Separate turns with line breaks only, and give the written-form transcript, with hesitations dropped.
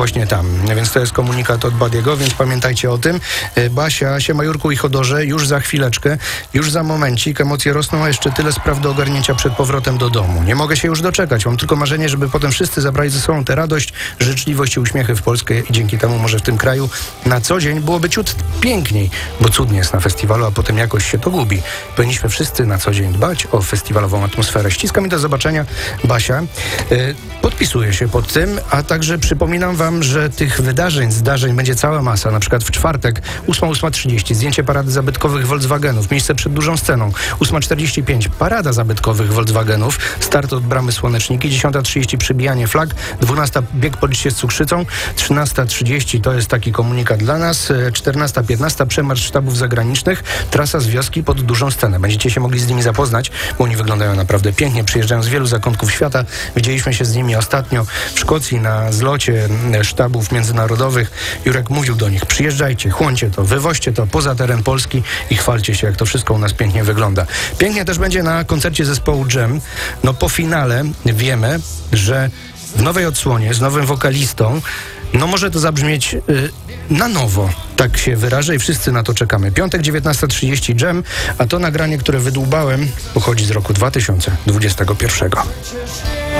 właśnie tam. Więc to jest komunikat od Badiego, więc pamiętajcie o tym. Basia, siema Jurku i Chodorze, już za chwileczkę, już za momencik, emocje rosną, a jeszcze tyle spraw do ogarnięcia przed powrotem do domu. Nie mogę się już doczekać, mam tylko marzenie, żeby potem wszyscy zabrali ze sobą tę radość, życzliwość i uśmiechy w Polskę i dzięki temu może w tym kraju na co dzień byłoby ciut piękniej, bo cudnie jest na festiwalu, a potem jakoś się to gubi. Powinniśmy wszyscy na co dzień dbać o festiwalową atmosferę. Ściskam i do zobaczenia, Basia. Podpisuję się pod tym, a także przypominam wam, że tych zdarzeń będzie cała masa. Na przykład w czwartek 8:30 zdjęcie parady zabytkowych Volkswagenów, miejsce przed dużą sceną. 8:45 parada zabytkowych Volkswagenów, start od bramy Słoneczniki, 10:30 przybijanie flag, 12 bieg po liście z cukrzycą, 13:30 to jest taki komunikat dla nas, 14:15 przemarsz sztabów zagranicznych, trasa z wioski pod dużą scenę. Będziecie się mogli z nimi zapoznać, bo oni wyglądają naprawdę pięknie, przyjeżdżają z wielu zakątków świata. Widzieliśmy się z nimi ostatnio w Szkocji na zlocie sztabów międzynarodowych. Jurek mówił do nich: przyjeżdżajcie, chłoncie to, wywoźcie to poza teren Polski i chwalcie się, jak to wszystko u nas pięknie wygląda. Pięknie też będzie na koncercie zespołu Dżem. No po finale wiemy, że w nowej odsłonie, z nowym wokalistą, no może to zabrzmieć na nowo, tak się wyrażę, i wszyscy na to czekamy. Piątek 19:30 Dżem, a to nagranie, które wydłubałem, pochodzi z roku 2021.